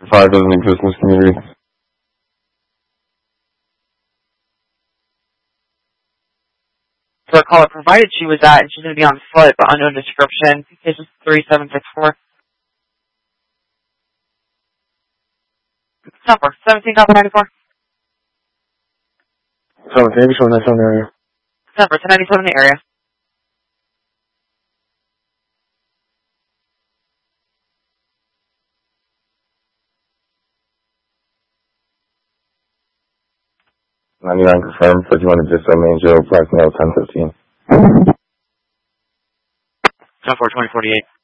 Fire doesn't exist in this community. For a caller provided she was at, and she's going to be on foot, but unknown description. This is 3764. Number 17,094. 1787 area. Number 1097 in the area. Confirmed, 51 to Disto Main Joe, approximately 10:15. 10-4, 2048.